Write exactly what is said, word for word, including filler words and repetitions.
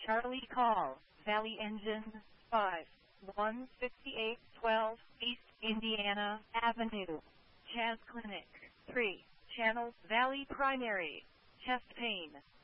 Charlie call, Valley Engine, five one six eight one two East Indiana Avenue. Chaz Clinic, three, Channel, Valley Primary, chest pain,